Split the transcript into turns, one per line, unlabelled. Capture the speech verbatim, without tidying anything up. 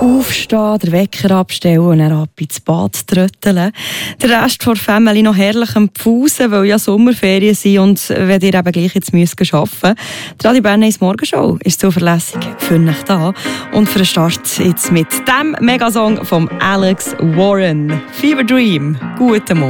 aufstehen, den Wecker abstellen und dann ab ins Bad trötteln. Der Rest der Family noch herrlich am Pfusen, weil ja Sommerferien sind und wenn ihr eben gleich jetzt müsst arbeiten müsst. Die Radio Bern eins Morgenshow ist zuverlässig für euch da. Und für den Start jetzt mit dem Megasong von Alex Warren. Fever Dream. Guten Morgen.